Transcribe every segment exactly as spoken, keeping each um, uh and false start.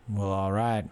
Well, all right.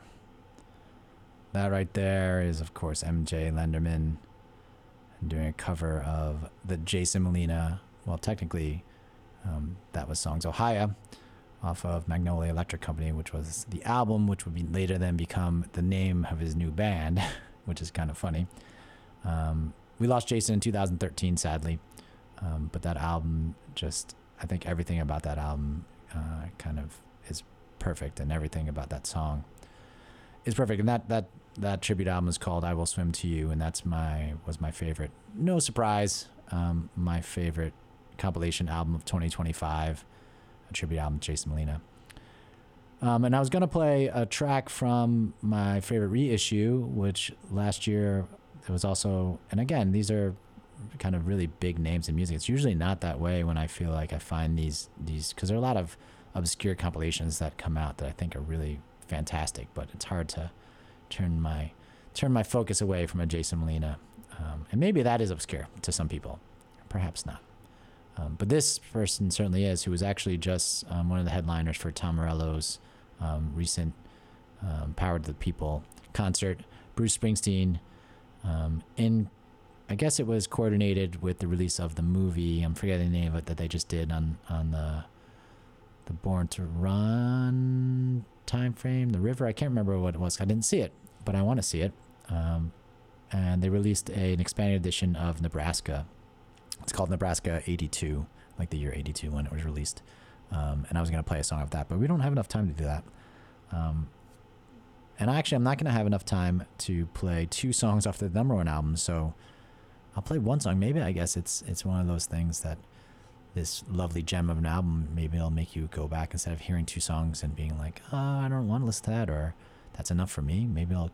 That right there is, of course, M J Lenderman doing a cover of the Jason Molina. Well, technically, um, that was songs Ohio off of Magnolia Electric Company, which was the album, which would be later then become the name of his new band, which is kind of funny. Um, we lost Jason in two thousand thirteen, sadly, um, but that album just, I think everything about that album uh, kind of is perfect, and everything about that song is perfect. And that that that tribute album is called "I Will Swim to You," and that's my was my favorite. No surprise, um, my favorite compilation album of twenty twenty-five, a tribute album to Jason Molina. Um, and I was gonna play a track from my favorite reissue, which last year there was also. And again, these are kind of really big names in music. It's usually not that way when I feel like I find these these because there are a lot of obscure compilations that come out that I think are really fantastic, but it's hard to turn my turn my focus away from a Jason Molina, um, and maybe that is obscure to some people, perhaps not. Um, but this person certainly is, who was actually just um, one of the headliners for Tom Morello's um, recent um, "Power to the People" concert. Bruce Springsteen, um, in I guess it was coordinated with the release of the movie. I'm forgetting the name of it that they just did on on the the Born to Run time frame, the river. I can't remember what it was. I didn't see it, but I want to see it. Um, and they released a, an expanded edition of Nebraska. It's called Nebraska eighty-two, like the year eighty-two when it was released. Um, and I was going to play a song of that, but we don't have enough time to do that. Um, and actually, I'm not going to have enough time to play two songs off the number one album, so I'll play one song. Maybe, I guess it's it's one of those things that this lovely gem of an album, maybe it'll make you go back instead of hearing two songs and being like, oh, I don't want to listen to that, or that's enough for me. Maybe I'll